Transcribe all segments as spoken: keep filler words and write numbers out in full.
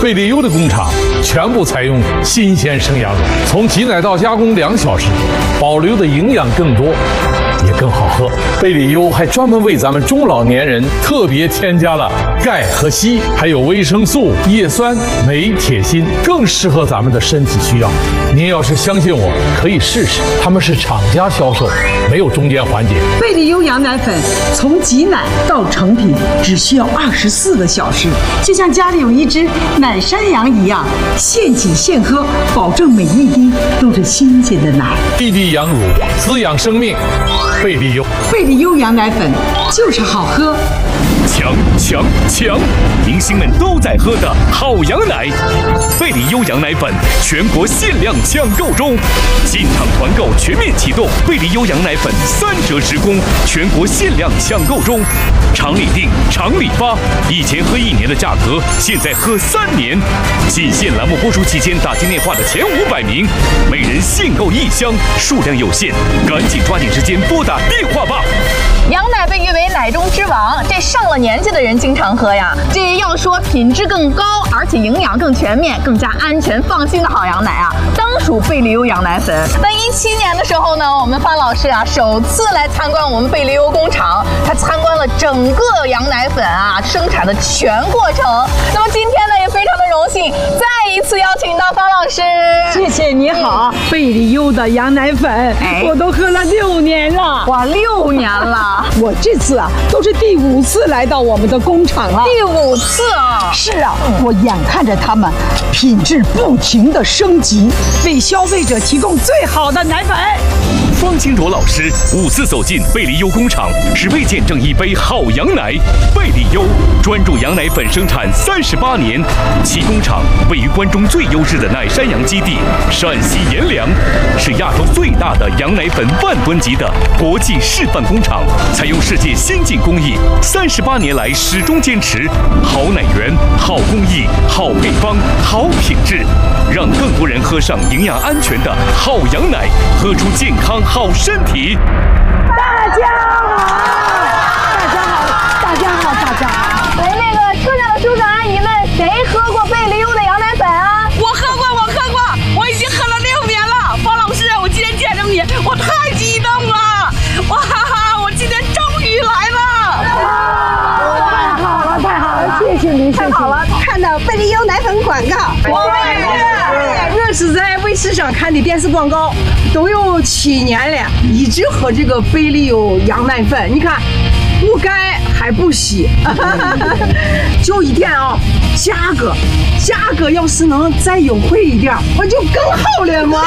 贝利优的工厂全部采用新鲜生羊肉，从挤奶到加工两小时，保留的营养更多，也更好喝。贝利优还专门为咱们中老年人特别添加了钙和硒，还有维生素、叶酸、镁、铁、锌，更适合咱们的身体需要。您要是相信我，可以试试，他们是厂家销售，没有中间环节。 贝利优羊奶粉从挤奶到成品只需要二十四个小时，就像家里有一只奶山羊一样，现挤现喝，保证每一滴都是新鲜的奶。 滴滴羊乳，滋养生命。贝利优， 贝利优羊奶粉就是好喝。 强强强！明星们都在喝的好羊奶，贝利优羊奶粉全国限量抢购中，进场团购全面启动，贝利优羊奶粉三折直供，全国限量抢购中，厂里定，厂里发，以前喝一年的价格，现在喝三年。仅限栏目播出期间打进电话的前五百名，每人限购一箱，数量有限，赶紧抓紧时间拨打电话吧。 羊奶被誉为奶中之王，这上了年纪的人经常喝呀。这要说品质更高，而且营养更全面、更加安全放心的好羊奶啊，当属贝利优羊奶粉。那一七年的时候呢，我们方老师啊首次来参观我们贝利优工厂，他参观了整个羊奶粉啊生产的全过程。那么今天呢，也非常的荣幸，再一次邀请到方老师。 谢谢你好，贝利优的羊奶粉，哎、我都喝了六年了。 哇，六年了！ 我这次啊都是第五次来到我们的工厂了。 第五次啊！ 是啊，嗯、我眼看着他们品质不停的升级，为消费者提供最好的奶粉。 方清卓老师五次走进贝利优工厂，只为见证一杯好羊奶。贝利优专注羊奶粉生产三十八年，其工厂位于关中最优质的奶山羊基地陕西阎良，是亚洲最大的羊奶粉万吨级的国际示范工厂，采用世界先进工艺，三十八年来始终坚持好奶源、好工艺、好配方、好品质，让更多人喝上营养安全的好羊奶，喝出健康好身体。 大家好，大家好，大家好，大家好。 哎，那个车上的叔叔阿姨们，谁喝过贝利优的羊奶粉啊？ 我喝过，我喝过，我已经喝了六年了。方老师，我今天见着你，我太激动了！哇哈哈，我今天终于来了！ 太好了，太好了，谢谢您，谢谢。 太好了，看到贝利优奶粉广告，我也是。 我是在卫视上看的电视广告，都有七年了，一直喝这个贝利优羊奶粉。你看，不钙还不稀，就一点啊，价格，价格要是能再优惠一点，我就更好了嘛。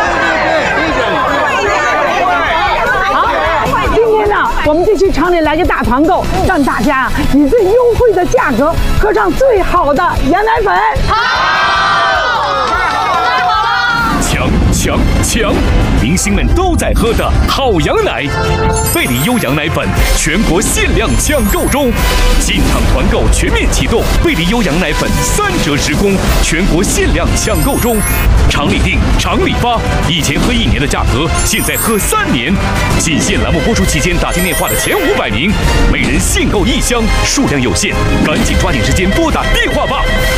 今天呢，我们就去厂里来个大团购，让大家以最优惠的价格喝上最好的羊奶粉。 好。 强强强！明星们都在喝的好羊奶，贝利优羊奶粉全国限量抢购中，进场团购全面启动，贝利优羊奶粉三折直供，全国限量抢购中，厂里定，厂里发，以前喝一年的价格，现在喝三年。仅限栏目播出期间打进电话的前五百名，每人限购一箱，数量有限，赶紧抓紧时间拨打电话吧。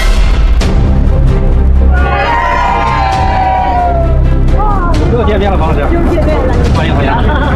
又见面了，方老师。又见面了，欢迎欢迎。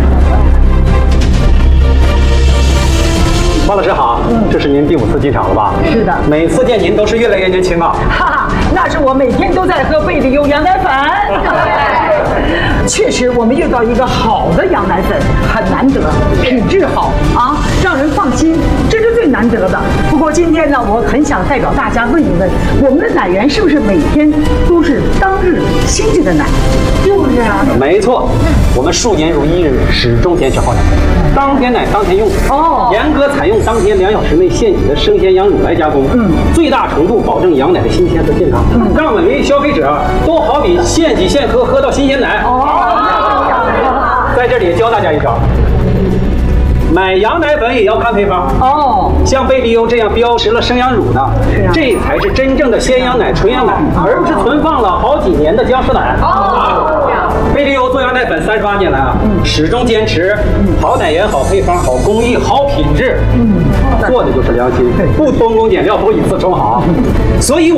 方老师好，嗯，这是您第五次进厂了吧？ 是的， 每次见您都是越来越年轻啊。 哈哈，那是我每天都在喝贝利优羊奶粉。确实，我们遇到一个好的羊奶粉很难得，品质好啊，让人放心，这是最难得的。不过今天呢，我很想代表大家问一问，我们的奶源是不是每天都是当日新鲜的奶？就是啊， 没错，我们数年如一日，始终坚持好奶，当天奶当天用。哦，严格采用当天两小时内现挤的生鲜羊乳来加工，嗯，最大程度保证羊奶的新鲜和健康，嗯，让每位消费者都好比现挤现喝，喝到新鲜奶。哦。在这里教大家一招，买羊奶粉也要看配方哦。像贝利优这样标识了生羊乳呢，啊、这才是真正的鲜羊奶、纯羊奶，而不是存放了好几年的僵尸奶。哦，贝利优做羊奶粉三十八年来啊，嗯、始终坚持好奶源、好配方、好工艺、好品质，嗯，做的就是良心，不偷工减料，不以次充好，所以。